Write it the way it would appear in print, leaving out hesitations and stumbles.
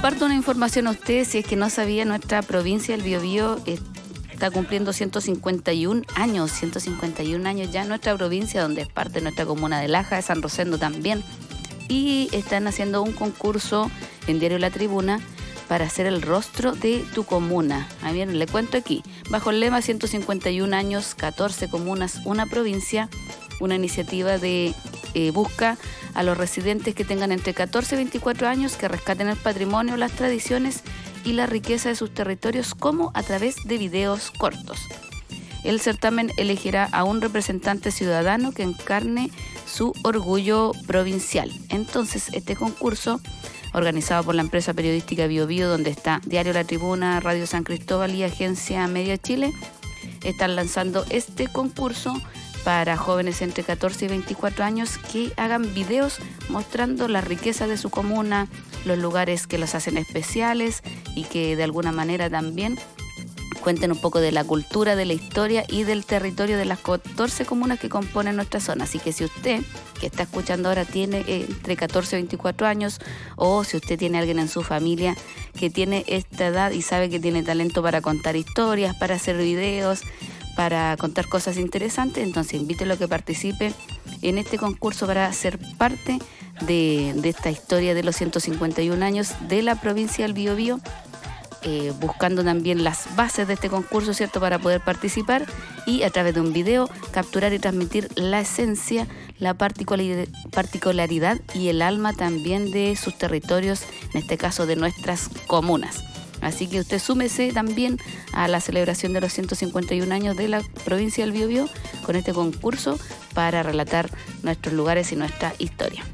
comparto una información a ustedes, si es que no sabía, nuestra provincia del Biobío está cumpliendo 151 años ya nuestra provincia, donde es parte de nuestra comuna de Laja, de San Rosendo también, y están haciendo un concurso en Diario La Tribuna para hacer el rostro de tu comuna. Bien, le cuento aquí, bajo el lema 151 años, 14 comunas, una provincia, una iniciativa de busca a los residentes que tengan entre 14 y 24 años que rescaten el patrimonio, las tradiciones y la riqueza de sus territorios, como a través de videos cortos. El certamen elegirá a un representante ciudadano que encarne su orgullo provincial. Entonces, este concurso, organizado por la empresa periodística Biobío, donde está Diario La Tribuna, Radio San Cristóbal y Agencia Media Chile, están lanzando este concurso para jóvenes entre 14 y 24 años que hagan videos mostrando la riqueza de su comuna, los lugares que los hacen especiales y que de alguna manera también cuenten un poco de la cultura, de la historia y del territorio de las 14 comunas que componen nuestra zona. Así que si usted, que está escuchando ahora, tiene entre 14 y 24 años, o si usted tiene alguien en su familia que tiene esta edad y sabe que tiene talento para contar historias, para hacer videos, para contar cosas interesantes, entonces invítelo a que participe en este concurso para ser parte de esta historia de los 151 años de la provincia del Biobío, buscando también las bases de este concurso, ¿cierto?, para poder participar y a través de un video capturar y transmitir la esencia, la particularidad y el alma también de sus territorios, en este caso de nuestras comunas. Así que usted súmese también a la celebración de los 151 años de la provincia del Biobío con este concurso para relatar nuestros lugares y nuestra historia.